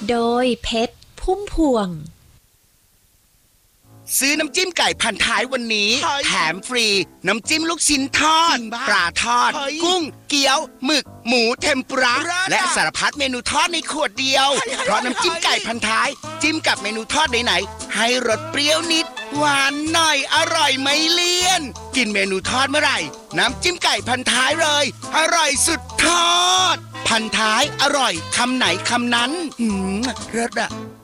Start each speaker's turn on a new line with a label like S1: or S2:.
S1: โดยเพชรพุ่มพวง
S2: ซื้อน้ำจิ้มไก่พันท้ายวันนี้แถมฟรีน้ำจิ้มลูกชิ้นทอดปลาทอดกุ้งเกี๊ยวหมึกหมูเทมปุระและสารพัดเมนูทอดในขวดเดียวเพราะน้ำจิ้มไก่พันท้ายจิ้มกับเมนูทอดไหนๆให้รสเปรี้ยวนิดหวานหน่อยอร่อยไม่เลี่ยนกินเมนูทอดเมื่อไหร่น้ำจิ้มไก่พันท้ายเลยอร่อยสุดทอดพันท้ายอร่อยคำไหนคำนั้นเลิศอะ